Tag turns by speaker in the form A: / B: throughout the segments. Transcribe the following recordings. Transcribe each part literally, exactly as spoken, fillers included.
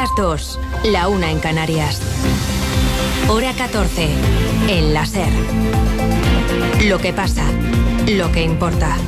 A: las dos, la una en Canarias. Hora catorce, en la SER. Lo que pasa, lo que importa.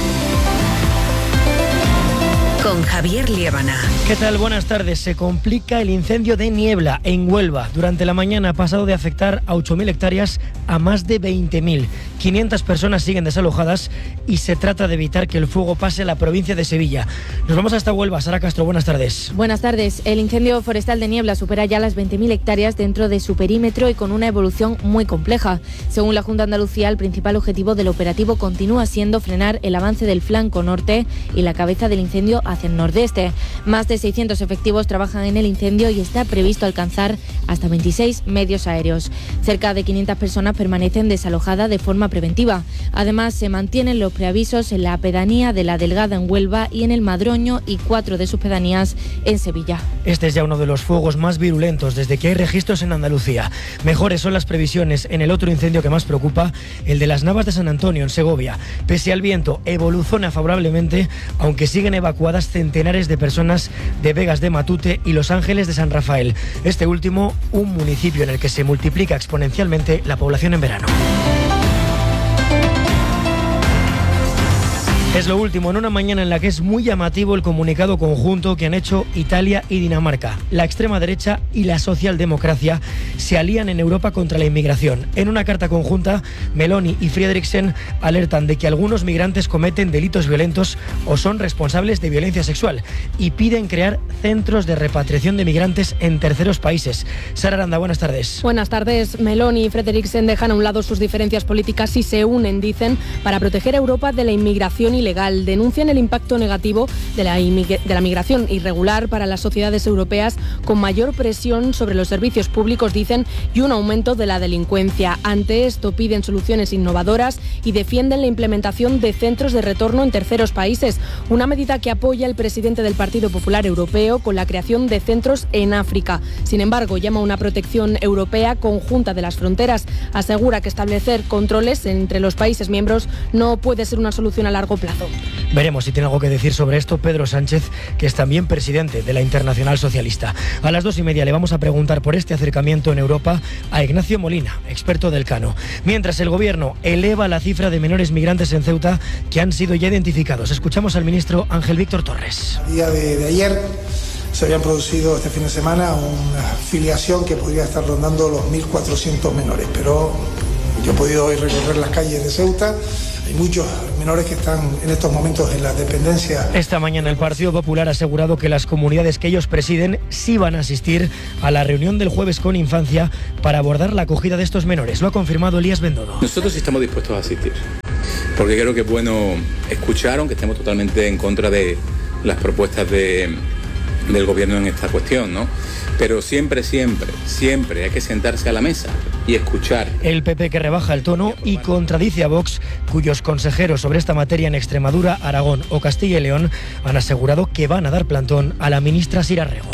A: Con Javier Liébana.
B: ¿Qué tal? Buenas tardes. Se complica el incendio de Niebla, en Huelva. Durante la mañana ha pasado de afectar a ocho mil hectáreas a más de veinte mil. quinientas personas siguen desalojadas y se trata de evitar que el fuego pase a la provincia de Sevilla. Nos vamos hasta Huelva. Sara Castro, buenas tardes.
C: Buenas tardes. El incendio forestal de Niebla supera ya las veinte mil hectáreas dentro de su perímetro y con una evolución muy compleja. Según la Junta de Andalucía, el principal objetivo del operativo continúa siendo frenar el avance del flanco norte y la cabeza del incendio hacia el nordeste. Más de seiscientos efectivos trabajan en el incendio y está previsto alcanzar hasta veintiséis medios aéreos. Cerca de quinientas personas permanecen desalojadas de forma preventiva. Además, se mantienen los preavisos en la pedanía de La Delgada en Huelva y en el Madroño y cuatro de sus pedanías en Sevilla.
B: Este es ya uno de los fuegos más virulentos desde que hay registros en Andalucía. Mejores son las previsiones en el otro incendio que más preocupa, el de las Navas de San Antonio en Segovia. Pese al viento, evoluciona favorablemente, aunque siguen evacuadas centenares de personas de Vegas de Matute y Los Ángeles de San Rafael. Este último, un municipio en el que se multiplica exponencialmente la población en verano. Es lo último en una mañana en la que es muy llamativo el comunicado conjunto que han hecho Italia y Dinamarca. La extrema derecha y la socialdemocracia se alían en Europa contra la inmigración. En una carta conjunta, Meloni y Frederiksen alertan de que algunos migrantes cometen delitos violentos o son responsables de violencia sexual y piden crear centros de repatriación de migrantes en terceros países. Sara Aranda, buenas tardes.
D: Buenas tardes. Meloni y Frederiksen dejan a un lado sus diferencias políticas y se unen, dicen, para proteger a Europa de la inmigración y legal. Denuncian el impacto negativo de la, de la migración irregular para las sociedades europeas, con mayor presión sobre los servicios públicos, dicen, y un aumento de la delincuencia. Ante esto piden soluciones innovadoras y defienden la implementación de centros de retorno en terceros países, una medida que apoya el presidente del Partido Popular Europeo con la creación de centros en África. Sin embargo, llama a una protección europea conjunta de las fronteras. Asegura que establecer controles entre los países miembros no puede ser una solución a largo plazo.
B: Veremos si tiene algo que decir sobre esto Pedro Sánchez, que es también presidente de la Internacional Socialista. A las dos y media le vamos a preguntar por este acercamiento en Europa a Ignacio Molina, experto del Cano. Mientras el gobierno eleva la cifra de menores migrantes en Ceuta que han sido ya identificados. Escuchamos al ministro Ángel Víctor Torres.
E: El día de, de ayer se habían producido este fin de semana una filiación que podría estar rondando los mil cuatrocientos menores, pero yo he podido hoy recorrer las calles de Ceuta. Hay muchos menores que están en estos momentos en la dependencia.
B: Esta mañana el Partido Popular ha asegurado que las comunidades que ellos presiden sí van a asistir a la reunión del jueves con Infancia para abordar la acogida de estos menores. Lo ha confirmado Elías Bendodo.
F: Nosotros estamos dispuestos a asistir, porque creo que es bueno escuchar, aunque estemos totalmente en contra de las propuestas de, del gobierno en esta cuestión, ¿no? Pero siempre, siempre, siempre hay que sentarse a la mesa y escuchar.
B: El P P que rebaja el tono y contradice a Vox, cuyos consejeros sobre esta materia en Extremadura, Aragón o Castilla y León han asegurado que van a dar plantón a la ministra Sira Rego.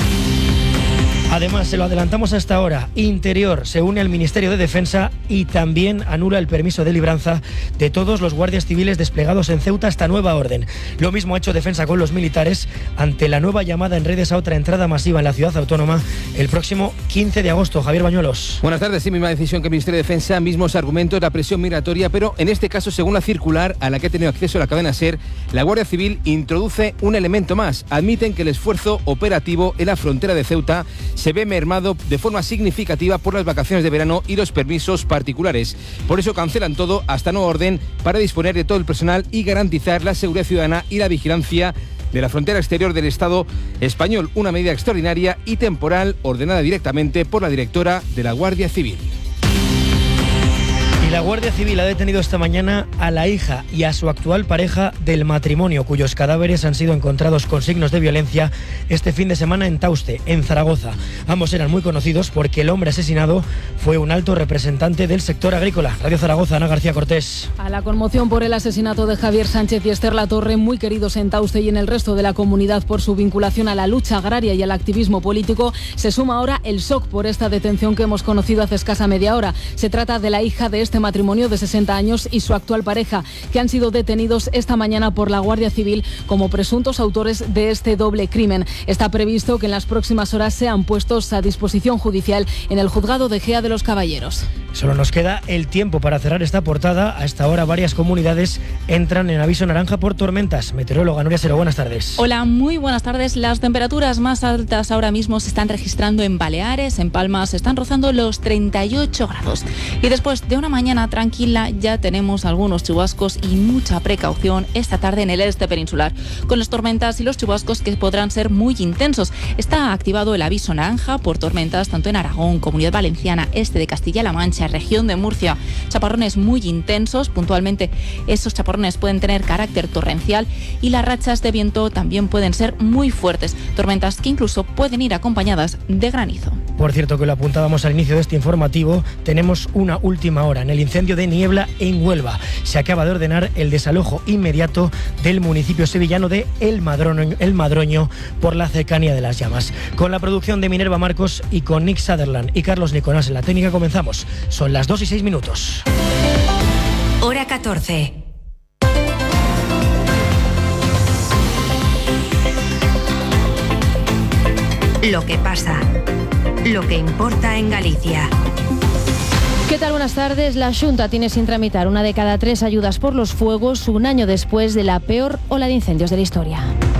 B: Además, se lo adelantamos hasta ahora, Interior se une al Ministerio de Defensa y también anula el permiso de libranza de todos los guardias civiles desplegados en Ceuta hasta nueva orden. Lo mismo ha hecho Defensa con los militares ante la nueva llamada en redes a otra entrada masiva en la ciudad autónoma el próximo quince de agosto. Javier Bañuelos.
G: Buenas tardes. Sí, misma decisión que el Ministerio de Defensa, mismos argumentos, la presión migratoria, pero en este caso, según la circular a la que ha tenido acceso la cadena SER, la Guardia Civil introduce un elemento más. Admiten que el esfuerzo operativo en la frontera de Ceuta se ve mermado de forma significativa por las vacaciones de verano y los permisos particulares. Por eso cancelan todo hasta nueva orden para disponer de todo el personal y garantizar la seguridad ciudadana y la vigilancia de la frontera exterior del Estado español, una medida extraordinaria y temporal ordenada directamente por la directora de la Guardia Civil.
B: La Guardia Civil ha detenido esta mañana a la hija y a su actual pareja del matrimonio, cuyos cadáveres han sido encontrados con signos de violencia este fin de semana en Tauste, en Zaragoza. Ambos eran muy conocidos porque el hombre asesinado fue un alto representante del sector agrícola. Radio Zaragoza, Ana García Cortés.
D: A la conmoción por el asesinato de Javier Sánchez y Esther Latorre, muy queridos en Tauste y en el resto de la comunidad por su vinculación a la lucha agraria y al activismo político, se suma ahora el shock por esta detención que hemos conocido hace escasa media hora. Se trata de la hija de este matrimonio de sesenta años y su actual pareja, que han sido detenidos esta mañana por la Guardia Civil como presuntos autores de este doble crimen. Está previsto que en las próximas horas sean puestos a disposición judicial en el juzgado de Gea de los Caballeros.
B: Solo nos queda el tiempo para cerrar esta portada. A esta hora varias comunidades entran en aviso naranja por tormentas. Meteoróloga Nuria Sero, buenas tardes.
H: Hola, muy buenas tardes. Las temperaturas más altas ahora mismo se están registrando en Baleares, en Palma se están rozando los treinta y ocho grados. Y después de una mañana tranquila ya tenemos algunos chubascos y mucha precaución esta tarde en el este peninsular, con las tormentas y los chubascos que podrán ser muy intensos. Está activado el aviso naranja por tormentas tanto en Aragón, Comunidad Valenciana, este de Castilla-La Mancha, región de Murcia. Chaparrones muy intensos, puntualmente esos chaparrones pueden tener carácter torrencial y las rachas de viento también pueden ser muy fuertes, tormentas que incluso pueden ir acompañadas de granizo.
B: Por cierto, que lo apuntábamos al inicio de este informativo, tenemos una última hora en el incendio de Niebla en Huelva. Se acaba de ordenar el desalojo inmediato del municipio sevillano de El Madroño, El Madroño por la cercanía de las llamas. Con la producción de Minerva Marcos y con Nick Sutherland y Carlos Nicolás en la técnica comenzamos. Son las dos y seis minutos.
A: Hora catorce. Lo que pasa, lo que importa en Galicia.
C: ¿Qué tal? Buenas tardes. La Xunta tiene sin tramitar una de cada tres ayudas por los fuegos un año después de la peor ola de incendios de la historia.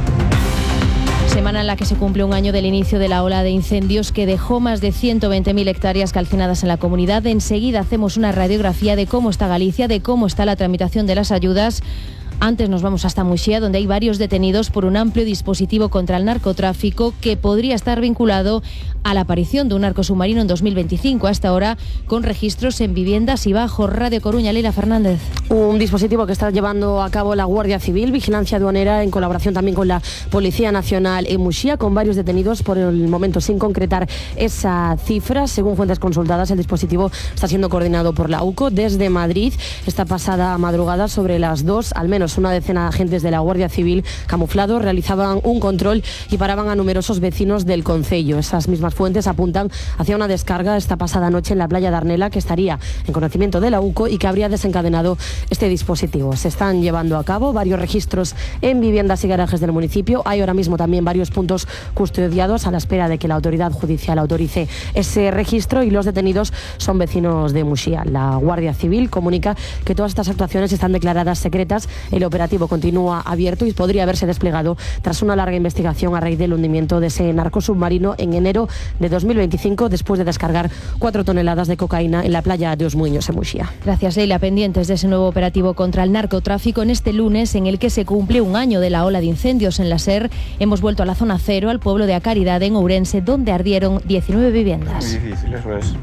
C: Semana en la que se cumple un año del inicio de la ola de incendios que dejó más de ciento veinte mil hectáreas calcinadas en la comunidad. Enseguida hacemos una radiografía de cómo está Galicia, de cómo está la tramitación de las ayudas. Antes nos vamos hasta Muxía, donde hay varios detenidos por un amplio dispositivo contra el narcotráfico que podría estar vinculado a la aparición de un narco submarino en dos mil veinticinco, hasta ahora con registros en viviendas y bajo. Radio Coruña, Leila Fernández.
I: Un dispositivo que está llevando a cabo la Guardia Civil, Vigilancia Aduanera, en colaboración también con la Policía Nacional en Muxía, con varios detenidos por el momento sin concretar esa cifra. Según fuentes consultadas, el dispositivo está siendo coordinado por la U C O desde Madrid. Esta pasada madrugada, sobre las dos, al menos una decena de agentes de la Guardia Civil camuflados realizaban un control y paraban a numerosos vecinos del concello. Esas mismas fuentes apuntan hacia una descarga esta pasada noche en la playa de Arnela que estaría en conocimiento de la U C O y que habría desencadenado este dispositivo. Se están llevando a cabo varios registros en viviendas y garajes del municipio. Hay ahora mismo también varios puntos custodiados a la espera de que la autoridad judicial autorice ese registro y los detenidos son vecinos de Muxía. La Guardia Civil comunica que todas estas actuaciones están declaradas secretas. El operativo continúa abierto y podría haberse desplegado tras una larga investigación a raíz del hundimiento de ese narcosubmarino en enero de dos mil veinticinco, después de descargar cuatro toneladas de cocaína en la playa de Os Muiños, en Muxía.
C: Gracias, Leila. Pendientes de ese nuevo operativo contra el narcotráfico en este lunes, en el que se cumple un año de la ola de incendios en la SER. Hemos vuelto a la zona cero, al pueblo de A Caridade, en Ourense, donde ardieron diecinueve viviendas.
J: Muy difícil, eso es.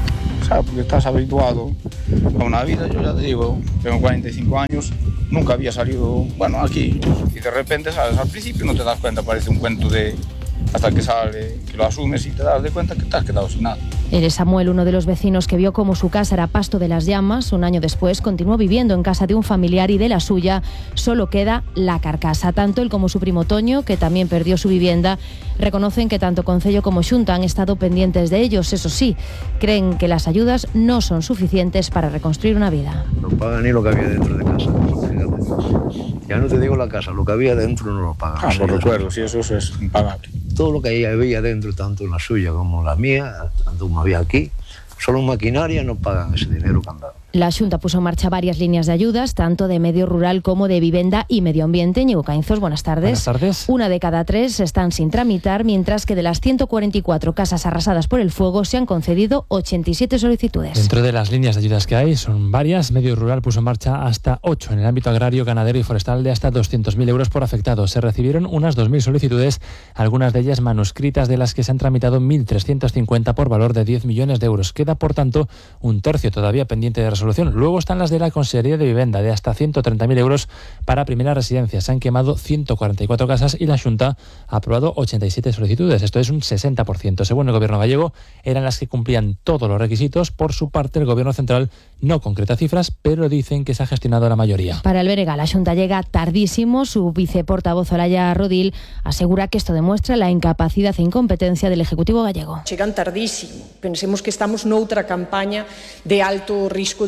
J: O sea, porque estás habituado a una vida, yo ya te digo, tengo cuarenta y cinco años, nunca había salido, bueno, aquí, y de repente, ¿sabes? Al principio no te das cuenta, parece un cuento de... hasta que sale, que lo asumes y te das de cuenta que te has quedado sin nada.
C: Eres Samuel, uno de los vecinos que vio cómo su casa era pasto de las llamas. Un año después continuó viviendo en casa de un familiar y de la suya solo queda la carcasa. Tanto él como su primo Toño, que también perdió su vivienda, reconocen que tanto Concello como Xunta han estado pendientes de ellos. Eso sí, creen que las ayudas no son suficientes para reconstruir una vida.
K: No pagan ni lo que había dentro de casa. Fíjate. Ya no te digo la casa, lo que había dentro no lo pagan.
J: Ah, por recuerdo, sí, eso, eso es impagable.
K: Todo lo que había dentro, tanto la suya como la mía, tanto como había aquí, solo en maquinaria no pagan ese dinero que han dado.
C: La Xunta puso en marcha varias líneas de ayudas, tanto de medio rural como de vivienda y medio ambiente. Ñigo Caínzos, buenas tardes.
L: Buenas tardes.
C: Una de cada tres están sin tramitar, mientras que de las ciento cuarenta y cuatro casas arrasadas por el fuego se han concedido ochenta y siete solicitudes.
L: Dentro de las líneas de ayudas que hay, son varias. Medio rural puso en marcha hasta ocho. En el ámbito agrario, ganadero y forestal, de hasta doscientos mil euros por afectado. Se recibieron unas dos mil solicitudes, algunas de ellas manuscritas, de las que se han tramitado mil trescientos cincuenta por valor de diez millones de euros. Queda, por tanto, un tercio todavía pendiente de resolución. Luego están las de la Consejería de Vivienda, de hasta ciento treinta mil euros para primeras residencias. Se han quemado ciento cuarenta y cuatro casas y la Xunta ha aprobado ochenta y siete solicitudes. Esto es un sesenta por ciento. Según el Gobierno gallego, eran las que cumplían todos los requisitos. Por su parte, el Gobierno central no concreta cifras, pero dicen que se ha gestionado la mayoría.
C: Para el Berega, la Xunta llega tardísimo. Su viceportavoz, Olaya Rodil, asegura que esto demuestra la incapacidad e incompetencia del Ejecutivo gallego.
M: Chegan tardísimo. Pensemos que estamos noutra campaña de alto risco de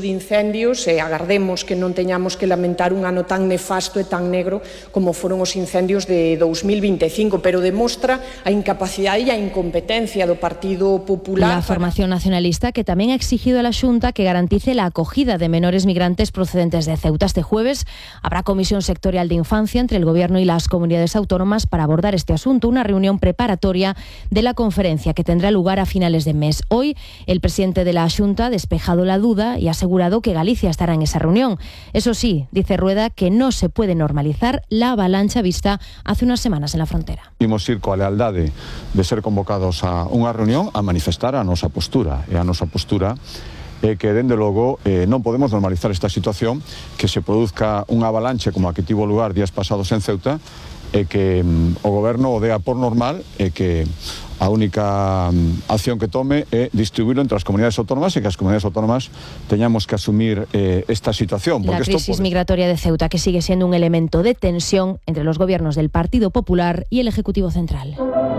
M: de incendios e agardemos que non teñamos que lamentar un ano tan nefasto e tan negro como foron os incendios de dos mil vinte e cinco, pero demostra a incapacidade e a incompetencia do Partido Popular.
C: La formación nacionalista que tamén ha exigido a la Xunta que garantice la acogida de menores migrantes procedentes de Ceuta. Este jueves habrá comisión sectorial de infancia entre el Gobierno y las comunidades autónomas para abordar este asunto, una reunión preparatoria de la conferencia que tendrá lugar a finales de mes. Hoy, el presidente de la Xunta ha despejado la duda y ha asegurado que Galicia estará en esa reunión. Eso sí, dice Rueda que no se puede normalizar la avalancha vista hace unas semanas en la frontera.
N: Imos ir coa lealdade de ser convocados a unha reunión a manifestar a nosa postura. E a nosa postura é que, dende logo, eh, non podemos normalizar esta situación, que se produzca unha avalanche como a que tivo lugar días pasados en Ceuta, e que mm, o goberno o dea por normal e que a única mm, acción que tome é distribuirlo entre as comunidades autónomas e que as comunidades autónomas teñamos que asumir eh, esta situación.
C: La crisis esto... migratoria de Ceuta, que sigue siendo un elemento de tensión entre los gobiernos del Partido Popular y el Ejecutivo Central.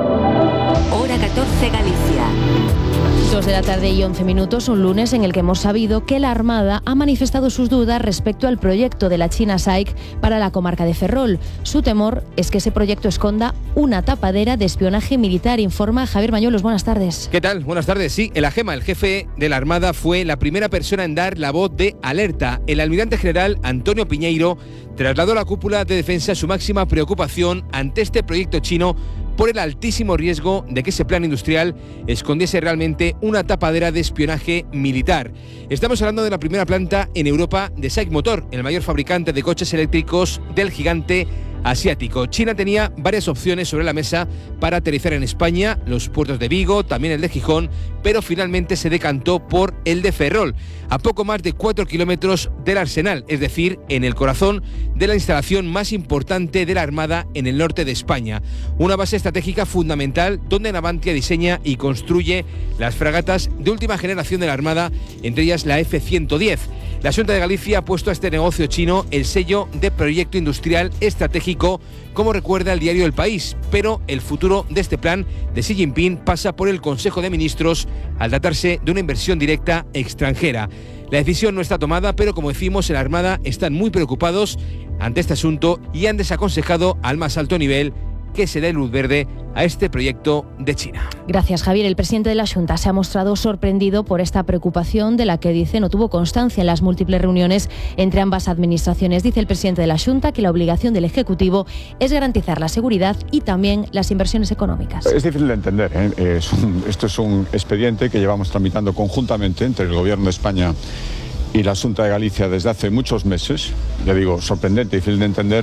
A: Hora catorce, Galicia.
C: Dos de la tarde y once minutos, un lunes en el que hemos sabido que la Armada ha manifestado sus dudas respecto al proyecto de la China S A I C para la comarca de Ferrol. Su temor es que ese proyecto esconda una tapadera de espionaje militar, informa Javier Mañuelos. Buenas tardes.
G: ¿Qué tal? Buenas tardes. Sí, el AGEMA, el jefe de la Armada, fue la primera persona en dar la voz de alerta. El almirante general Antonio Piñeiro trasladó a la cúpula de defensa su máxima preocupación ante este proyecto chino por el altísimo riesgo de que ese plan industrial escondiese realmente una tapadera de espionaje militar. Estamos hablando de la primera planta en Europa de S A I C Motor, el mayor fabricante de coches eléctricos del gigante asiático. China tenía varias opciones sobre la mesa para aterrizar en España, los puertos de Vigo, también el de Gijón, pero finalmente se decantó por el de Ferrol, a poco más de cuatro kilómetros del Arsenal, es decir, en el corazón de la instalación más importante de la Armada en el norte de España. Una base estratégica fundamental donde Navantia diseña y construye las fragatas de última generación de la Armada, entre ellas la F ciento diez. La Xunta de Galicia ha puesto a este negocio chino el sello de proyecto industrial estratégico, como recuerda el diario El País, pero el futuro de este plan de Xi Jinping pasa por el Consejo de Ministros al tratarse de una inversión directa extranjera. La decisión no está tomada, pero como decimos, en la Armada están muy preocupados ante este asunto y han desaconsejado al más alto nivel que se dé luz verde a este proyecto de China.
C: Gracias, Javier. El presidente de la Xunta se ha mostrado sorprendido por esta preocupación de la que dice no tuvo constancia en las múltiples reuniones entre ambas administraciones. Dice el presidente de la Xunta que la obligación del Ejecutivo es garantizar la seguridad y también las inversiones económicas.
N: Es difícil de entender, ¿eh? Es un, esto es un expediente que llevamos tramitando conjuntamente entre el Gobierno de España y la Xunta de Galicia desde hace muchos meses. Ya digo, sorprendente y difícil de entender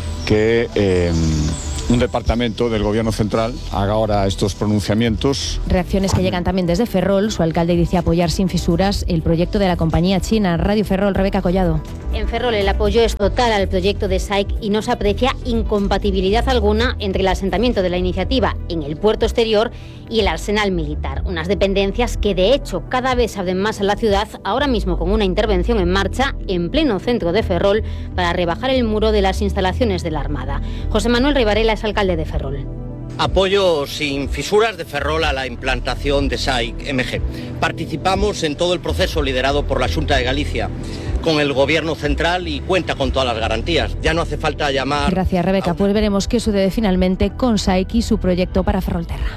N: que eh, un departamento del Gobierno central haga ahora estos pronunciamientos.
C: Reacciones que llegan también desde Ferrol. Su alcalde dice apoyar sin fisuras el proyecto de la compañía china. Radio Ferrol, Rebeca Collado.
O: En Ferrol el apoyo es total al proyecto de S A I C y no se aprecia incompatibilidad alguna entre el asentamiento de la iniciativa en el puerto exterior y el arsenal militar. Unas dependencias que de hecho cada vez abren más a la ciudad, ahora mismo con una intervención en marcha en pleno centro de Ferrol para rebajar el muro de las instalaciones de la Armada. José Manuel Rivarela es alcalde de Ferrol.
P: Apoyo sin fisuras de Ferrol a la implantación de S A I C M G. Participamos en todo el proceso liderado por la Xunta de Galicia con el Gobierno central y cuenta con todas las garantías. Ya no hace falta llamar...
C: Gracias, Rebeca. A... Pues veremos qué sucede finalmente con S A I C y su proyecto para Ferrolterra.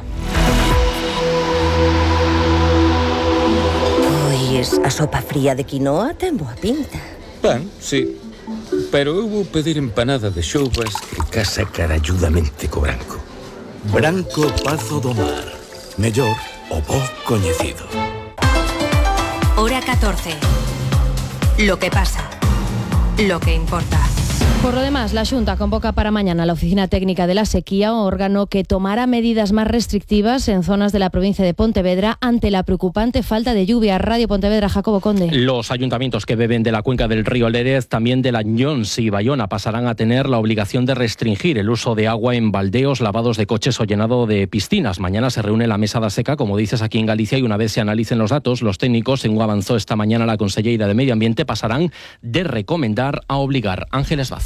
Q: Pois a sopa fría de quinoa ten boa pinta.
R: Ben, sí. Pero eu vou pedir empanada de xoubas que casa caralludamente co branco. Branco Pazo do Mar. Mellor o bo coñecido.
A: Hora catorce. Lo que pasa. Lo que importa.
C: Por lo demás, la Xunta convoca para mañana la Oficina Técnica de la Sequía, órgano que tomará medidas más restrictivas en zonas de la provincia de Pontevedra ante la preocupante falta de lluvia. Radio Pontevedra, Jacobo Conde.
S: Los ayuntamientos que beben de la cuenca del río Lérez, también de Lañons y Bayona, pasarán a tener la obligación de restringir el uso de agua en baldeos, lavados de coches o llenado de piscinas. Mañana se reúne la mesa da seca, como dices, aquí en Galicia, y una vez se analicen los datos, los técnicos, según avanzó esta mañana la conselleira de Medio Ambiente, pasarán de recomendar a obligar. Ángeles Vázquez.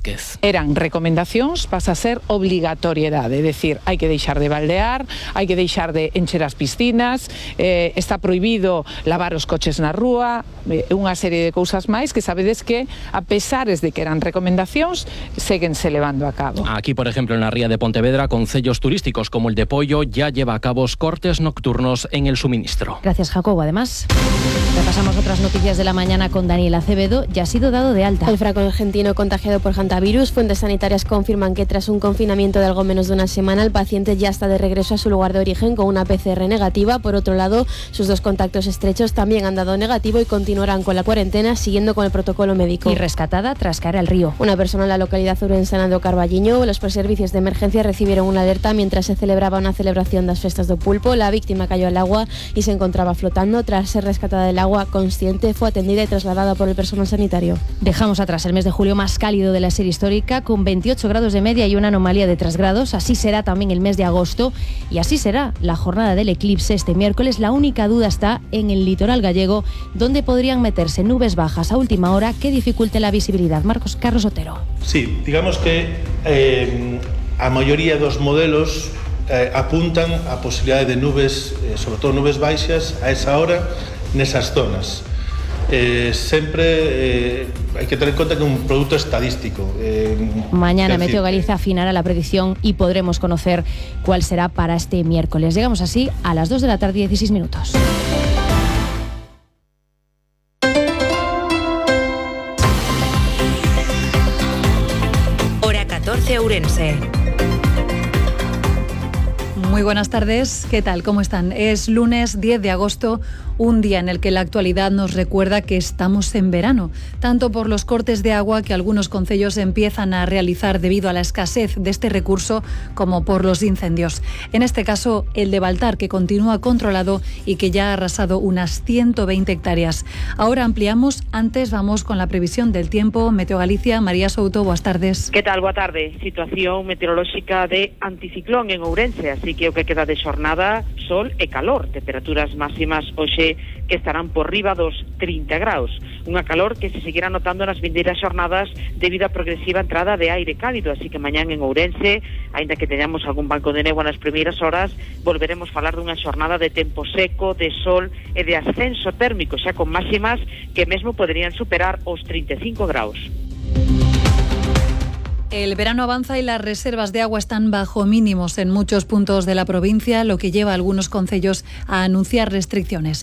G: Vázquez.
T: Eran recomendacións, pasa a ser obrigatoriedade, é dicir, hai que deixar de baldear, hai que deixar de encher as piscinas, eh, está prohibido lavar os coches na rúa, eh, unha serie de cousas máis que sabedes que, a pesares de que eran recomendacións, séguense levando a cabo.
S: Aquí, por ejemplo, en la ría de Pontevedra, concellos turísticos como el de Pollo ya lleva a cabo cortes nocturnos en el suministro.
C: Gracias, Jacobo. Además, repasamos otras noticias de la mañana con Daniel Acevedo. Ya ha sido dado de alta.
U: El franco argentino contagiado por hantavirus. Fuentes sanitarias confirman que tras un confinamiento de algo menos de una semana, el paciente ya está de regreso a su lugar de origen con una P C R negativa. Por otro lado, sus dos contactos estrechos también han dado negativo y continuarán con la cuarentena, siguiendo con el protocolo médico.
C: Y rescatada tras caer al río.
U: Una persona en la localidad urensana de Carballiño. Los servicios de emergencia recibieron una alerta mientras se celebraba una celebración de las festas do Pulpo. La víctima cayó al agua y se encontraba flotando. Tras ser rescatada del agua consciente, fue atendida y trasladada por el personal sanitario.
C: Dejamos atrás el mes de julio más cálido de la serie histórica, con veintiocho grados de media y una anomalía de tres grados. Así será también el mes de agosto y así será la jornada del eclipse este miércoles. La única duda está en el litoral gallego, donde podrían meterse nubes bajas a última hora que dificulten la visibilidad. Marcos Carlos Otero.
V: Sí, digamos que eh, a maioría dos modelos eh, apuntan a posibilidade de nubes, eh, sobre todo nubes baixas, a esa hora nesas zonas. Eh, sempre eh, hai que tener en conta que é un produto estadístico. Eh,
C: Mañana
V: decir,
C: Meteo Galicia afinará la predicción y podremos conocer cuál será para este miércoles. Llegamos así a las dos de la tarde y dieciséis minutos.
A: Hora catorce Ourense.
W: Muy buenas tardes, ¿qué tal? ¿Cómo están? Es lunes diez de agosto, un día en el que la actualidad nos recuerda que estamos en verano, tanto por los cortes de agua que algunos concellos empiezan a realizar debido a la escasez de este recurso, como por los incendios. En este caso, el de Baltar, que continúa controlado y que ya ha arrasado unas ciento veinte hectáreas. Ahora ampliamos, antes vamos con la previsión del tiempo. Meteo Galicia, María Souto, buenas tardes.
X: ¿Qué tal? Boa tarde. Situación meteorolóxica de anticiclón en Ourense, así que o que queda de xornada, sol e calor, temperaturas máximas hoxe que estarán por riba dos trinta graus, unha calor que se seguirá notando nas vindeiras xornadas debido á progresiva entrada de aire cálido, así que mañán en Ourense, aínda que teñamos algún banco de néboa nas primeiras horas, volveremos falar dunha xornada de tempo seco, de sol e de ascenso térmico, xa con máximas que mesmo poderían superar os trinta e cinco graus.
W: El verano avanza y las reservas de agua están bajo mínimos en muchos puntos de la provincia, lo que lleva a algunos concellos a anunciar restricciones.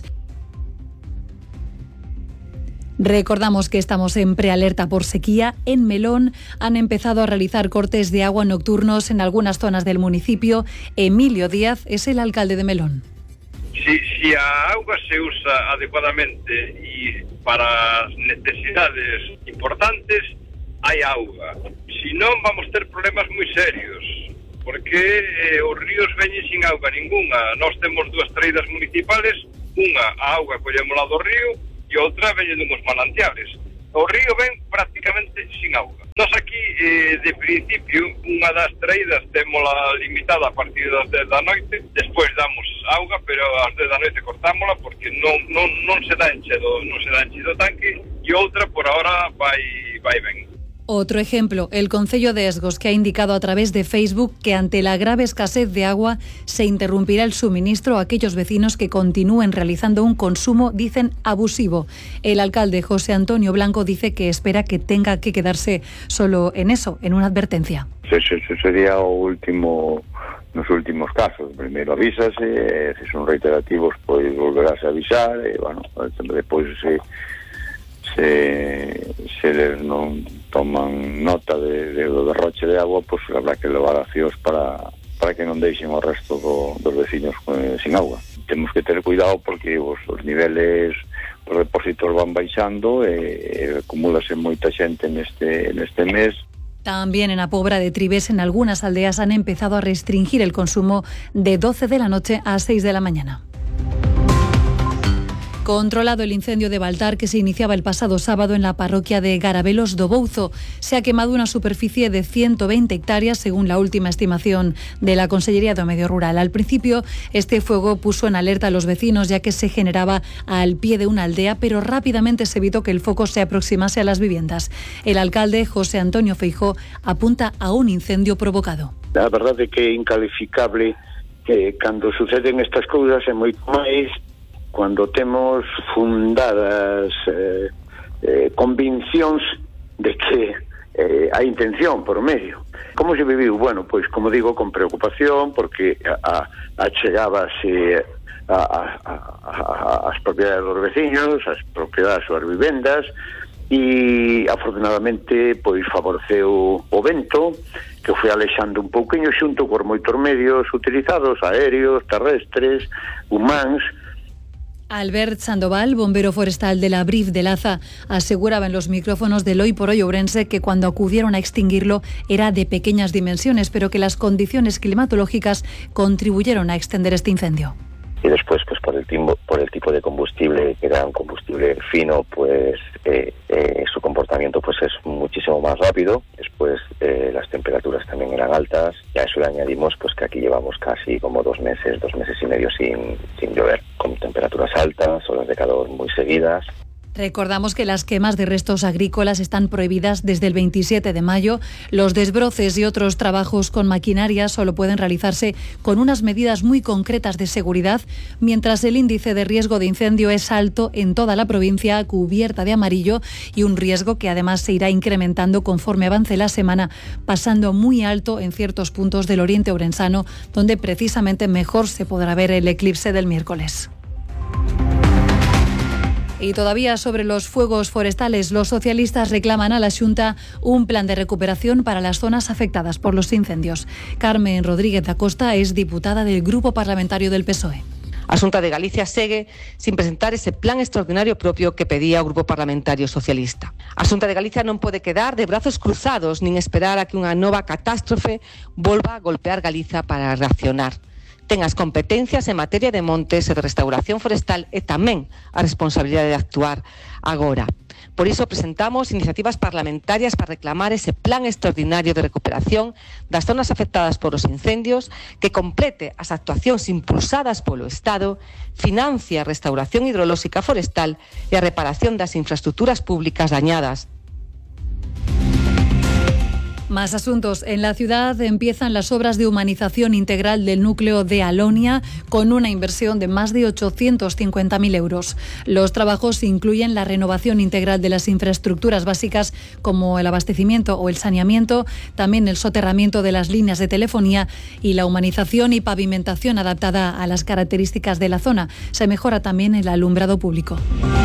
W: Recordamos que estamos en prealerta por sequía. En Melón han empezado a realizar cortes de agua nocturnos en algunas zonas del municipio. Emilio Díaz es el alcalde de Melón.
Y: Si, si a auga se usa adecuadamente y para necesidades importantes, hai auga. Si non, vamos ter problemas moi serios, porque eh, os ríos veñen sin auga ninguna. Nós temos dúas traídas municipales, unha a auga collémola do río e outra veñen dunhos manantiales. O río ven prácticamente sin auga. Nós aquí, eh, de principio, unha das traídas témola limitada a partir das dez da noite, despois damos auga, pero ás dez da noite cortámola porque non, non, non se dá enche do, non se dá enche do tanque, e outra por ahora vai, vai ben.
W: Otro ejemplo, el concello de Esgos, que ha indicado a través de Facebook que ante la grave escasez de agua se interrumpirá el suministro a aquellos vecinos que continúen realizando un consumo, dicen, abusivo. El alcalde José Antonio Blanco dice que espera que tenga que quedarse solo en eso, en una advertencia.
Z: Eso sería o último, nos últimos casos. Primeiro avísase, se son reiterativos, pois volverás a avisar, e, bueno, depois se... se, se les non toman nota de, de, do derroche de agua, pois pues, habrá que levar accións para, para que non deixen o resto do, dos vecinos eh, sin agua. Temos que ter cuidado porque os, os niveles dos depósitos van baixando e, e acumúlase moita xente neste, neste mes.
W: También en la Pobra de Tribes, en algunas aldeas han empezado a restringir el consumo de doce de la noche a seis de la mañana. Controlado el incendio de Baltar que se iniciaba el pasado sábado en la parroquia de Garabelos do Bouzo. Se ha quemado una superficie de ciento veinte hectáreas según la última estimación de la Consellería de Medio Rural. Al principio, este fuego puso en alerta a los vecinos ya que se generaba al pie de una aldea, pero rápidamente se evitó que el foco se aproximase a las viviendas. El alcalde, José Antonio Feijóo, apunta a un incendio provocado.
B: A verdade é que é incalificable que cando suceden estas cousas é moito máis cando temos fundadas eh, eh, convincións de que eh, hai intención por medio. Como se viviu? Bueno, pois como digo, con preocupación, porque a, a chegábase a, a, a, a, as propiedades dos veciños, as propiedades das vivendas, e afortunadamente pois favoreceu o vento, que foi alexando un pouquiño xunto por moitos medios utilizados, aéreos, terrestres, humanos.
W: Albert Sandoval, bombero forestal de la Brif de Laza, aseguraba en los micrófonos del Hoy por Hoy Ourense que cuando acudieron a extinguirlo era de pequeñas dimensiones, pero que las condiciones climatológicas contribuyeron a extender este incendio.
D: Y después, pues por el, timbo, por el tipo de combustible, que era un combustible fino, pues eh, eh, su comportamiento pues es muchísimo más rápido. Después eh, las temperaturas también eran altas, y a eso le añadimos pues que aquí llevamos casi como dos meses, dos meses y medio sin, sin llover, con temperaturas altas, olas de calor muy seguidas.
W: Recordamos que las quemas de restos agrícolas están prohibidas desde el veintisiete de mayo. Los desbroces y otros trabajos con maquinaria solo pueden realizarse con unas medidas muy concretas de seguridad, mientras el índice de riesgo de incendio es alto en toda la provincia, cubierta de amarillo, y un riesgo que además se irá incrementando conforme avance la semana, pasando muy alto en ciertos puntos del oriente ourensano, donde precisamente mejor se podrá ver el eclipse del miércoles. Y todavía sobre los fuegos forestales, los socialistas reclaman a la Xunta un plan de recuperación para las zonas afectadas por los incendios. Carmen Rodríguez da Costa es diputada del Grupo Parlamentario del P S O E.
E: A Xunta de Galicia segue sin presentar ese plan extraordinario propio que pedía o Grupo Parlamentario Socialista. A Xunta de Galicia non pode quedar de brazos cruzados nin esperar a que unha nova catástrofe volva a golpear Galiza para reaccionar. Ten as competencias en materia de montes e de restauración forestal e tamén a responsabilidade de actuar agora. Por iso presentamos iniciativas parlamentarias para reclamar ese plan extraordinario de recuperación das zonas afectadas por os incendios, que complete as actuacións impulsadas polo Estado, financie a restauración hidrolóxica forestal e a reparación das infraestructuras públicas dañadas.
W: Más asuntos. En la ciudad empiezan las obras de humanización integral del núcleo de Alonia con una inversión de más de ochocientos cincuenta mil euros. Los trabajos incluyen la renovación integral de las infraestructuras básicas como el abastecimiento o el saneamiento, también el soterramiento de las líneas de telefonía y la humanización y pavimentación adaptada a las características de la zona. Se mejora también el alumbrado público.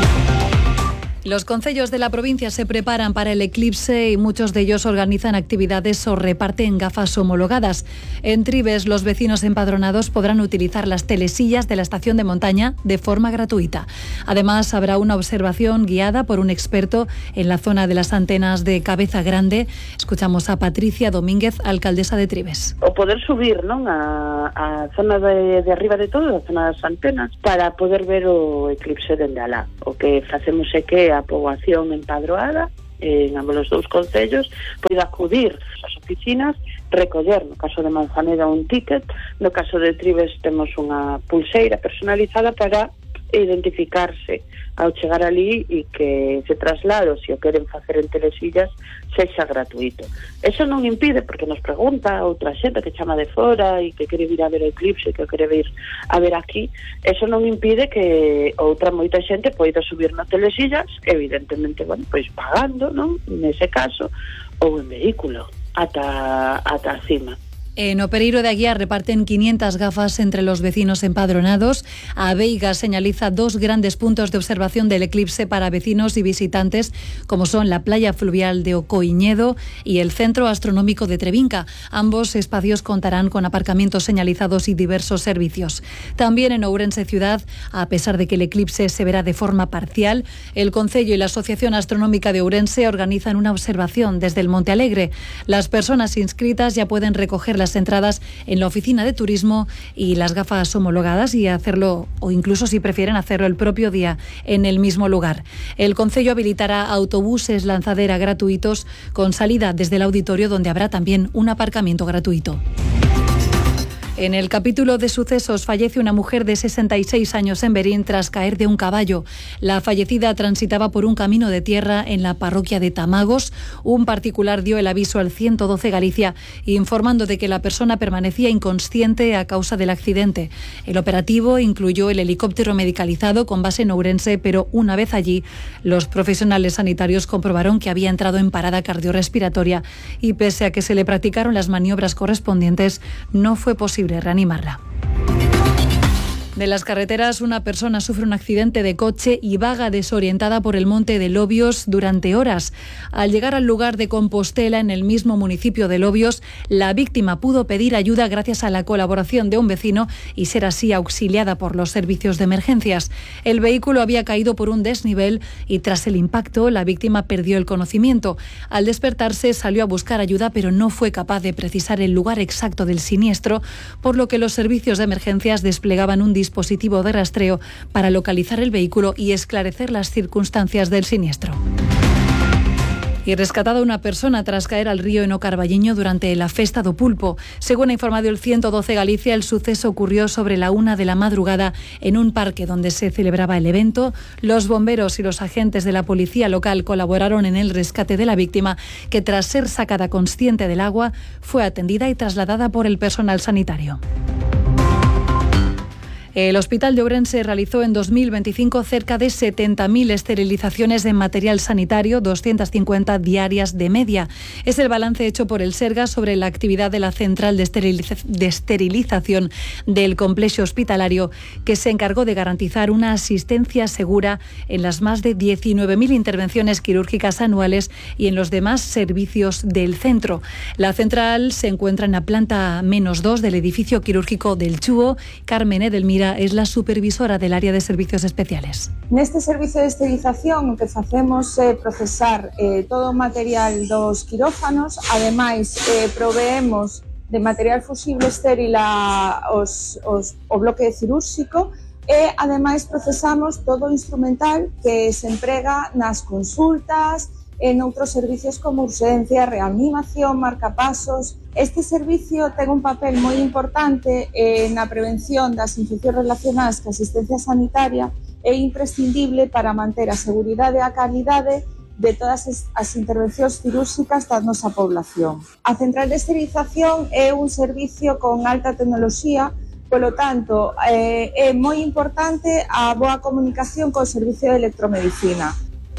W: Los concellos de la provincia se preparan para el eclipse y muchos de ellos organizan actividades o reparten gafas homologadas. En Trives, los vecinos empadronados podrán utilizar las telesillas de la estación de montaña de forma gratuita. Además, habrá una observación guiada por un experto en la zona de las antenas de Cabeza Grande. Escuchamos a Patricia Domínguez, alcaldesa de Trives.
F: O poder subir, non, a, a zona de, de arriba de todo, a zona das antenas, para poder ver o eclipse dende alá. O que facemos é que a poboación empadroada en ambos os dous concellos pode acudir ás oficinas, recoller, no caso de Manzaneda, un ticket, no caso de Trives temos unha pulseira personalizada para identificarse ao chegar ali e que se traslado, se o queren facer en telesillas, sexa gratuito. Eso non impide, porque nos pregunta outra xente que chama de fora e que quere vir a ver o eclipse, que quere vir a ver aquí, eso non impide que outra moita xente poida subir na telesillas, evidentemente, bueno, pois pagando, non? Nese caso, ou en vehículo, ata, ata cima.
W: En Opereiro de Aguiar reparten quinientas gafas entre los vecinos empadronados. A Veiga señaliza dos grandes puntos de observación del eclipse para vecinos y visitantes, como son la playa fluvial de Ocoiñedo y el Centro Astronómico de Trevinca. Ambos espacios contarán con aparcamientos señalizados y diversos servicios. También en Ourense Ciudad, a pesar de que el eclipse se verá de forma parcial, el Concello y la Asociación Astronómica de Ourense organizan una observación desde el Monte Alegre. Las personas inscritas ya pueden recoger las entradas en la oficina de turismo y las gafas homologadas, y hacerlo, o incluso si prefieren hacerlo el propio día en el mismo lugar. El Concello habilitará autobuses lanzadera gratuitos con salida desde el auditorio, donde habrá también un aparcamiento gratuito. En el capítulo de sucesos, fallece una mujer de sesenta y seis años en Berín tras caer de un caballo. La fallecida transitaba por un camino de tierra en la parroquia de Tamagos. Un particular dio el aviso al ciento doce Galicia, informando de que la persona permanecía inconsciente a causa del accidente. El operativo incluyó el helicóptero medicalizado con base en Ourense, pero una vez allí, los profesionales sanitarios comprobaron que había entrado en parada cardiorrespiratoria y, pese a que se le practicaron las maniobras correspondientes, no fue posible reanimarla. De las carreteras, una persona sufre un accidente de coche y vaga desorientada por el monte de Lobios durante horas. Al llegar al lugar de Compostela, en el mismo municipio de Lobios, la víctima pudo pedir ayuda gracias a la colaboración de un vecino y ser así auxiliada por los servicios de emergencias. El vehículo había caído por un desnivel y tras el impacto la víctima perdió el conocimiento. Al despertarse salió a buscar ayuda, pero no fue capaz de precisar el lugar exacto del siniestro, por lo que los servicios de emergencias desplegaban un dispositivo de rastreo para localizar el vehículo y esclarecer las circunstancias del siniestro. Y rescatada una persona tras caer al río en O Carballiño durante la Festa do Pulpo. Según ha informado el ciento doce Galicia, el suceso ocurrió sobre la una de la madrugada en un parque donde se celebraba el evento. Los bomberos y los agentes de la policía local colaboraron en el rescate de la víctima, que tras ser sacada consciente del agua, fue atendida y trasladada por el personal sanitario. El Hospital de Ourense realizó en dos mil veinticinco cerca de setenta mil esterilizaciones de material sanitario, doscientas cincuenta diarias de media. Es el balance hecho por el Sergas sobre la actividad de la central de, esteriliza de esterilización del complejo hospitalario, que se encargó de garantizar una asistencia segura en las más de diecinueve mil intervenciones quirúrgicas anuales y en los demás servicios del centro. La central se encuentra en la planta menos dos del edificio quirúrgico del Chúo. Carmen Edelmira es la supervisora del área de servicios especiales.
H: Neste servicio de esterilización o que facemos é procesar eh, todo o material dos quirófanos, ademais eh, proveemos de material fusible estéril a os, os, o bloque cirúrxico e ademais procesamos todo o instrumental que se emprega nas consultas, en outros servicios como urxencia, reanimación, marcapasos. Este servicio ten un papel moi importante eh, na prevención das infeccións relacionadas ca asistencia sanitaria e imprescindible para manter a seguridade e a calidade de todas as intervencións cirúrxicas da nosa población. A central de esterilización é un servicio con alta tecnoloxía, polo tanto, eh, é moi importante a boa comunicación co servicio de electromedicina.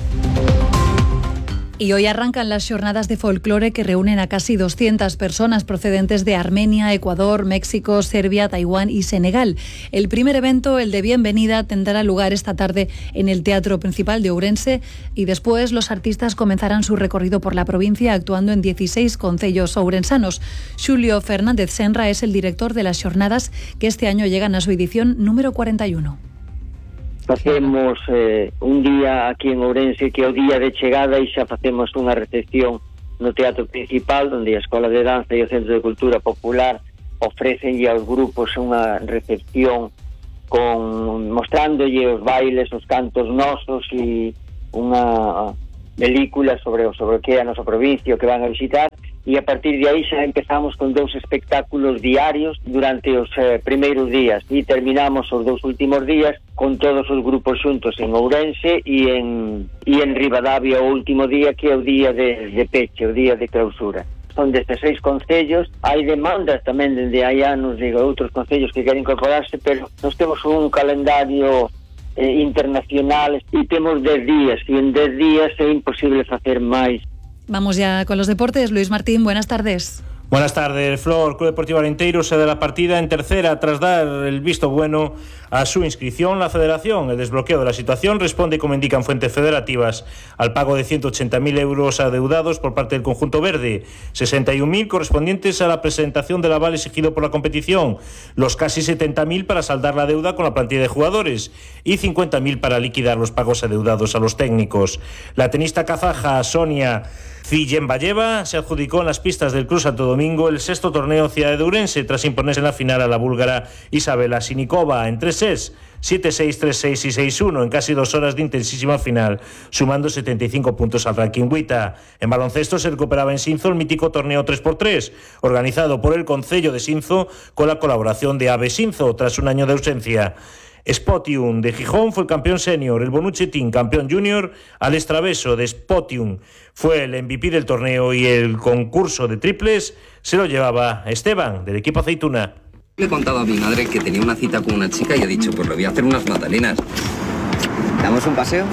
W: Y hoy arrancan las jornadas de folclore que reúnen a casi doscientas personas procedentes de Armenia, Ecuador, México, Serbia, Taiwán y Senegal. El primer evento, el de bienvenida, tendrá lugar esta tarde en el Teatro Principal de Ourense y después los artistas comenzarán su recorrido por la provincia actuando en dieciséis concellos ourensanos. Xulio Fernández Senra es el director de las jornadas que este año llegan a su edición número cuarenta y uno.
I: Facemos eh, un día aquí en Ourense que é o día de chegada e xa facemos unha recepción no Teatro Principal, onde a Escola de Danza e o Centro de Cultura Popular ofrecen aos grupos unha recepción con mostrándolle os bailes, os cantos nosos e unha película sobre, sobre o que é a nosa provincia, o que van a visitar, e a partir de aí xa empezamos con dous espectáculos diarios durante os eh, primeiros días e terminamos os dous últimos días con todos os grupos xuntos en Ourense e en, e en Ribadavia o último día, que é o día de, de peche, o día de clausura. Son dezasseis concellos, hai demandas tamén dende hai anos de outros concellos que queren incorporarse, pero nós temos un calendario eh, internacional e temos dez días, e en dez días é imposible facer máis.
W: Vamos ya con los deportes. Luis Martín, buenas tardes.
J: Buenas tardes, Flor. Club Deportivo Arenteiro se da la partida en tercera tras dar el visto bueno a su inscripción. La Federación, el desbloqueo de la situación, responde, como indican fuentes federativas, al pago de ciento ochenta mil euros adeudados por parte del conjunto verde, sesenta y un mil correspondientes a la presentación del aval exigido por la competición, los casi setenta mil para saldar la deuda con la plantilla de jugadores y cincuenta mil para liquidar los pagos adeudados a los técnicos. La tenista kazaja Sonia Zillembayeva se adjudicó en las pistas del Club Santo Domingo el sexto torneo Ciudad de Ourense tras imponerse en la final a la búlgara Isabela Sinikova en tres sets, siete seis, tres seis y seis uno en casi dos horas de intensísima final, sumando setenta y cinco puntos al ranking WTA. En baloncesto se recuperaba en Sinzo el mítico torneo tres por tres, organizado por el Concello de Sinzo con la colaboración de A B Sinzo tras un año de ausencia. Spotium de Gijón fue el campeón senior, el Bonucci Team campeón junior, Alex Traveso de Spotium fue el M V P del torneo y el concurso de triples se lo llevaba Esteban del equipo Aceituna.
K: Le he contado a mi madre que tenía una cita con una chica y he dicho, pues le voy a hacer unas magdalenas. ¿Damos un paseo?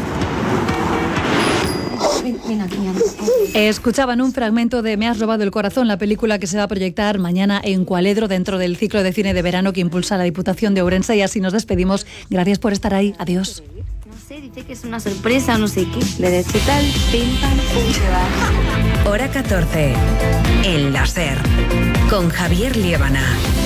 W: Escuchaban un fragmento de Me has robado el corazón, la película que se va a proyectar mañana en Cualedro dentro del ciclo de cine de verano que impulsa la Diputación de Ourense, y así nos despedimos. Gracias por estar ahí. Adiós.
L: No sé, dice que es una sorpresa, no sé qué. Le de qué tal, pim pam pum se va.
A: Hora catorce. En la SER. Con Javier Liébana.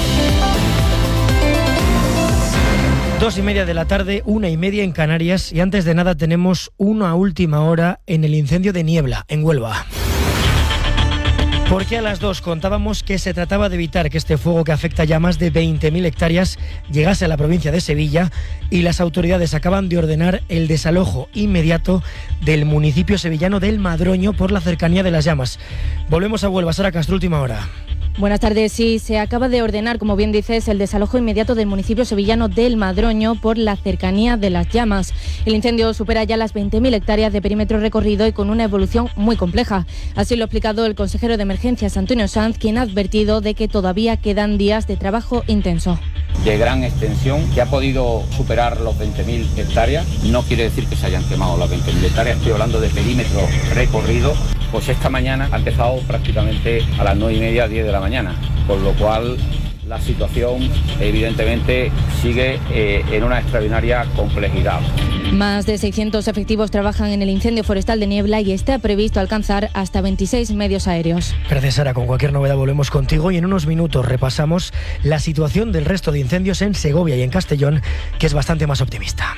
M: Dos y media de la tarde, una y media en Canarias, y antes de nada tenemos una última hora en el incendio de Niebla, en Huelva. Porque a las dos contábamos que se trataba de evitar que este fuego que afecta ya más de veinte mil hectáreas llegase a la provincia de Sevilla, y las autoridades acaban de ordenar el desalojo inmediato del municipio sevillano del Madroño por la cercanía de las llamas. Volvemos a Huelva. Sara Castro, última hora.
C: Buenas tardes. Sí, se acaba de ordenar, como bien dices, el desalojo inmediato del municipio sevillano del Madroño por la cercanía de las llamas. El incendio supera ya las veinte mil hectáreas de perímetro recorrido y con una evolución muy compleja. Así lo ha explicado el consejero de Emergencias, Antonio Sanz, quien ha advertido de que todavía quedan días de trabajo intenso.
N: De gran extensión, que ha podido superar los veinte mil hectáreas. No quiere decir que se hayan quemado las veinte mil hectáreas, estoy hablando de perímetro recorrido. Pues esta mañana ha empezado prácticamente a las nueve y media, diez de la mañana, con lo cual la situación evidentemente sigue eh, en una extraordinaria complejidad.
C: Más de seiscientos efectivos trabajan en el incendio forestal de Niebla y está previsto alcanzar hasta veintiséis medios aéreos.
M: Gracias, Sara. Con cualquier novedad volvemos contigo y en unos minutos repasamos la situación del resto de incendios en Segovia y en Castellón, que es bastante más optimista.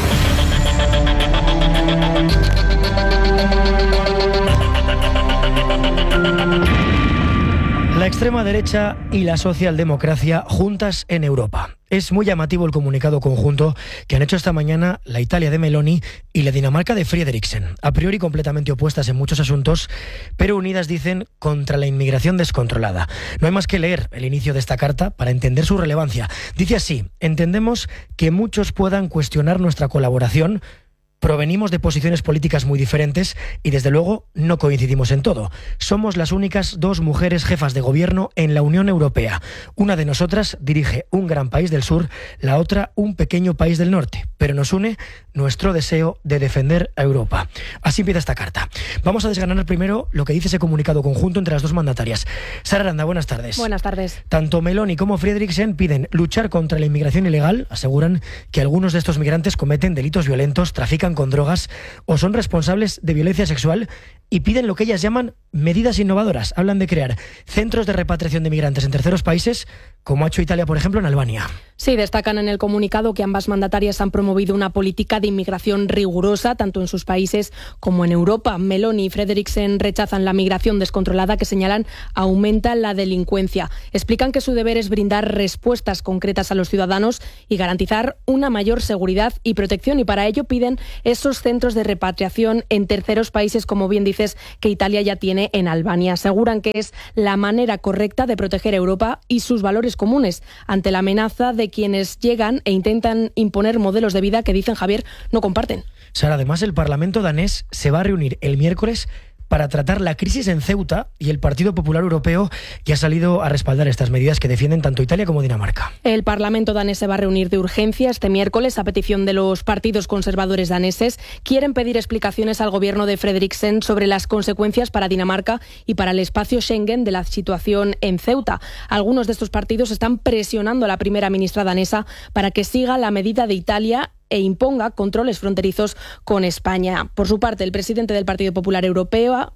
M: La extrema derecha y la socialdemocracia juntas en Europa. Es muy llamativo el comunicado conjunto que han hecho esta mañana la Italia de Meloni y la Dinamarca de Frederiksen, a priori completamente opuestas en muchos asuntos, pero unidas, dicen, contra la inmigración descontrolada. No hay más que leer el inicio de esta carta para entender su relevancia. Dice así: entendemos que muchos puedan cuestionar nuestra colaboración. Provenimos de posiciones políticas muy diferentes y, desde luego, no coincidimos en todo. Somos las únicas dos mujeres jefas de gobierno en la Unión Europea. Una de nosotras dirige un gran país del sur, la otra un pequeño país del norte. Pero nos une nuestro deseo de defender a Europa. Así empieza esta carta. Vamos a desgranar primero lo que dice ese comunicado conjunto entre las dos mandatarias. Sara Aranda, buenas tardes.
O: Buenas tardes.
M: Tanto Meloni como Frederiksen piden luchar contra la inmigración ilegal. Aseguran que algunos de estos migrantes cometen delitos violentos, trafican con drogas o son responsables de violencia sexual, y piden lo que ellas llaman medidas innovadoras. Hablan de crear centros de repatriación de migrantes en terceros países, como ha hecho Italia, por ejemplo, en Albania.
O: Sí, destacan en el comunicado que ambas mandatarias han promovido una política de inmigración rigurosa, tanto en sus países como en Europa. Meloni y Frederiksen rechazan la migración descontrolada, que señalan aumenta la delincuencia. Explican que su deber es brindar respuestas concretas a los ciudadanos y garantizar una mayor seguridad y protección, y para ello piden esos centros de repatriación en terceros países, como bien dices, que Italia ya tiene en Albania. Aseguran que es la manera correcta de proteger a Europa y sus valores comunes ante la amenaza de quienes llegan e intentan imponer modelos de vida que, dicen, Javier, no comparten.
M: Sara, además el Parlamento danés se va a reunir el miércoles para tratar la crisis en Ceuta, y el Partido Popular Europeo ya ha salido a respaldar estas medidas que defienden tanto Italia como Dinamarca.
O: El Parlamento danés se va a reunir de urgencia este miércoles a petición de los partidos conservadores daneses. Quieren pedir explicaciones al gobierno de Frederiksen sobre las consecuencias para Dinamarca y para el espacio Schengen de la situación en Ceuta. Algunos de estos partidos están presionando a la primera ministra danesa para que siga la medida de Italia e imponga controles fronterizos con España. Por su parte, el presidente del Partido Popular Europeo,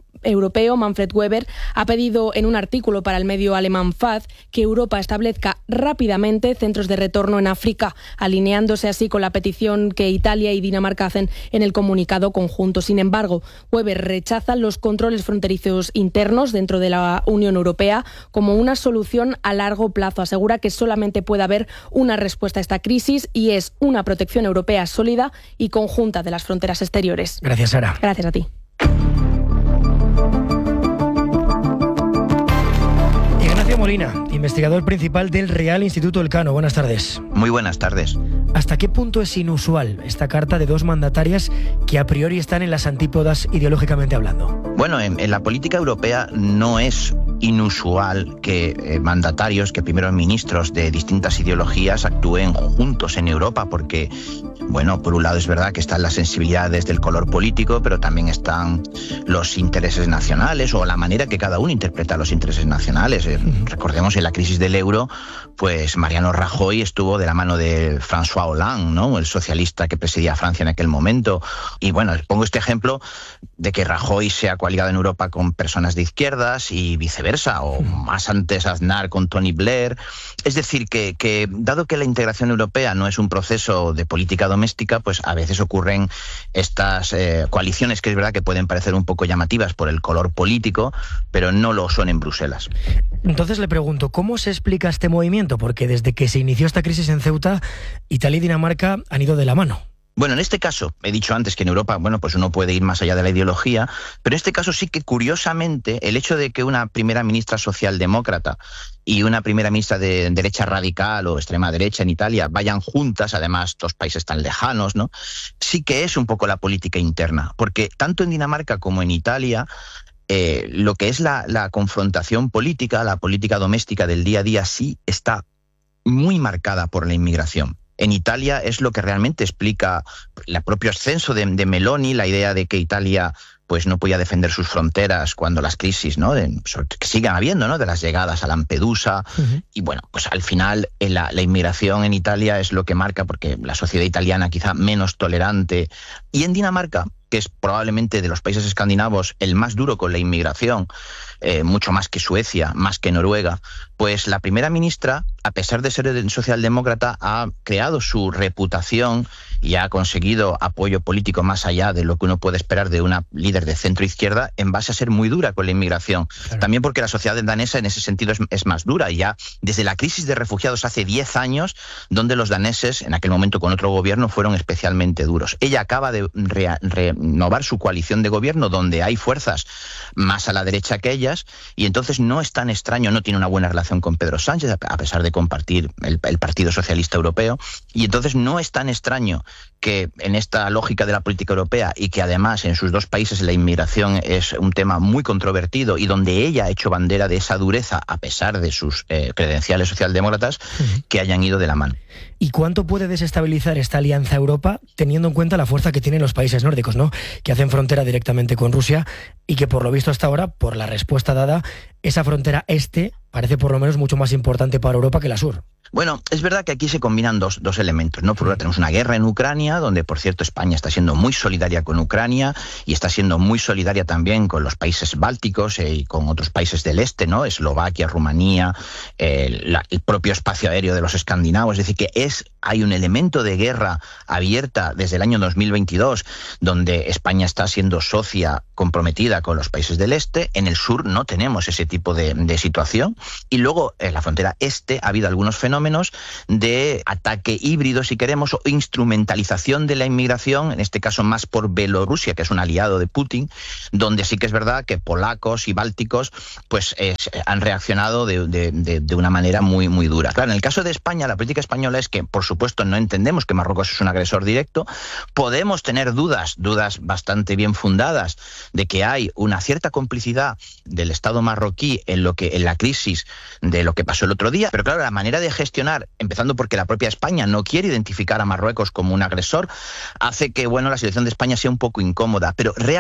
O: europeo, Manfred Weber, ha pedido en un artículo para el medio alemán F A Z que Europa establezca rápidamente centros de retorno en África, alineándose así con la petición que Italia y Dinamarca hacen en el comunicado conjunto. Sin embargo, Weber rechaza los controles fronterizos internos dentro de la Unión Europea como una solución a largo plazo. Asegura que solamente puede haber una respuesta a esta crisis y es una protección europea sólida y conjunta de las fronteras exteriores.
M: Gracias, Sara.
O: Gracias a ti.
M: Ignacio Molina, investigador principal del Real Instituto Elcano. Buenas tardes.
G: Muy buenas tardes.
M: ¿Hasta qué punto es inusual esta carta de dos mandatarias que a priori están en las antípodas ideológicamente hablando?
G: Bueno, en, en la política europea no es inusual que eh, mandatarios, que primeros ministros de distintas ideologías actúen juntos en Europa, porque, bueno, por un lado es verdad que están las sensibilidades del color político, pero también están los intereses nacionales o la manera que cada uno interpreta los intereses nacionales. Eh, recordemos en la crisis del euro, pues Mariano Rajoy estuvo de la mano de François Hollande, ¿no?, el socialista que presidía Francia en aquel momento. Y bueno, pongo este ejemplo de que Rajoy se ha coaligado en Europa con personas de izquierdas y viceversa, o más antes Aznar con Tony Blair. Es decir, que, que dado que la integración europea no es un proceso de política doméstica, pues a veces ocurren estas eh, coaliciones que es verdad que pueden parecer un poco llamativas por el color político, pero no lo son en Bruselas.
M: Entonces le pregunto, ¿cómo se explica este movimiento? Porque desde que se inició esta crisis en Ceuta, Italia y Dinamarca han ido de la mano.
G: Bueno, en este caso, he dicho antes que en Europa, bueno, pues uno puede ir más allá de la ideología, pero en este caso sí que, curiosamente, el hecho de que una primera ministra socialdemócrata y una primera ministra de derecha radical o extrema derecha en Italia vayan juntas, además dos países tan lejanos, ¿no?, sí que es un poco la política interna, porque tanto en Dinamarca como en Italia, eh, lo que es la, la confrontación política, la política doméstica del día a día, sí está muy marcada por la inmigración. En Italia es lo que realmente explica el propio ascenso de, de Meloni, la idea de que Italia pues no podía defender sus fronteras cuando las crisis, ¿no?, de, que sigan habiendo, ¿no?, de las llegadas a Lampedusa. Uh-huh. Y bueno, pues al final la, la inmigración en Italia es lo que marca, porque la sociedad italiana quizá menos tolerante. Y en Dinamarca, que es probablemente de los países escandinavos el más duro con la inmigración, eh, mucho más que Suecia, más que Noruega, pues la primera ministra, a pesar de ser socialdemócrata, ha creado su reputación y ha conseguido apoyo político más allá de lo que uno puede esperar de una líder de centro-izquierda, en base a ser muy dura con la inmigración. Claro. También porque la sociedad danesa en ese sentido es, es más dura. Ya desde la crisis de refugiados hace diez años, donde los daneses, en aquel momento con otro gobierno, fueron especialmente duros. Ella acaba de re, renovar su coalición de gobierno, donde hay fuerzas más a la derecha que ellas, y entonces no es tan extraño, no tiene una buena relación con Pedro Sánchez, a pesar de compartir el, el Partido Socialista Europeo, y entonces no es tan extraño que en esta lógica de la política europea, y que además en sus dos países la inmigración es un tema muy controvertido y donde ella ha hecho bandera de esa dureza a pesar de sus eh, credenciales socialdemócratas, uh-huh, que hayan ido de la mano.
M: ¿Y cuánto puede desestabilizar esta alianza Europa, teniendo en cuenta la fuerza que tienen los países nórdicos, ¿no?, que hacen frontera directamente con Rusia y que por lo visto hasta ahora, por la respuesta dada, esa frontera este parece por lo menos mucho más importante para Europa que la sur?
G: Bueno, es verdad que aquí se combinan dos, dos elementos, ¿no? Por un lado tenemos una guerra en Ucrania, donde por cierto España está siendo muy solidaria con Ucrania y está siendo muy solidaria también con los países bálticos eh, y con otros países del este, ¿no?, Eslovaquia, Rumanía, eh, la, el propio espacio aéreo de los escandinavos. Es decir, que es hay un elemento de guerra abierta desde el año dos mil veintidós, donde España está siendo socia comprometida con los países del este. En el sur no tenemos ese tipo de, de situación. Y luego en la frontera este ha habido algunos fenómenos de ataque híbrido, si queremos, o instrumentalización de la inmigración, en este caso más por Bielorrusia, que es un aliado de Putin, donde sí que es verdad que polacos y bálticos pues eh, han reaccionado de, de, de, de una manera muy, muy dura. Claro, en el caso de España, la política española es que, por supuesto, no entendemos que Marruecos es un agresor directo. Podemos tener dudas, dudas bastante bien fundadas, de que hay una cierta complicidad del Estado marroquí en lo que en la crisis de lo que pasó el otro día, pero claro, la manera de gestionar, empezando porque la propia España no quiere identificar a Marruecos como un agresor, hace que, bueno, la situación de España sea un poco incómoda, pero realmente